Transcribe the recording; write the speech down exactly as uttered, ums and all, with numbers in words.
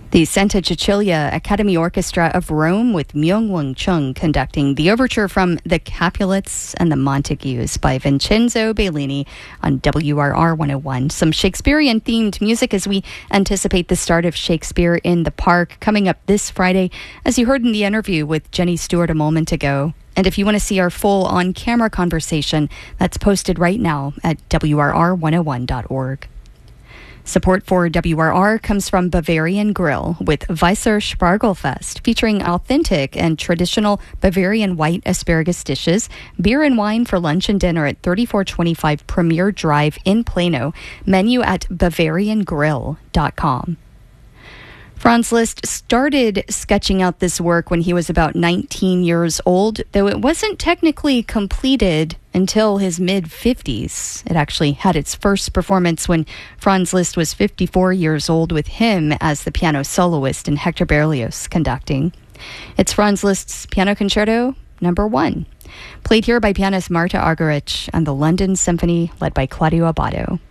The Santa Cecilia Academy Orchestra of Rome with Myung-Won Chung conducting the overture from The Capulets and the Montagues by Vincenzo Bellini on W R R one oh one. Some Shakespearean-themed music as we anticipate the start of Shakespeare in the Park coming up this Friday, as you heard in the interview with Jenny Stewart a moment ago. And if you want to see our full on-camera conversation, that's posted right now at W R R one oh one dot org. Support for W R R comes from Bavarian Grill with Weisser Spargelfest, featuring authentic and traditional Bavarian white asparagus dishes, beer and wine for lunch and dinner at thirty-four twenty-five Premier Drive in Plano. Menu at bavarian grill dot com. Franz Liszt started sketching out this work when he was about nineteen years old, though it wasn't technically completed until his mid-fifties. It actually had its first performance when Franz Liszt was fifty-four years old, with him as the piano soloist and Hector Berlioz conducting. It's Franz Liszt's Piano Concerto Number One, played here by pianist Marta Argerich and the London Symphony led by Claudio Abbado.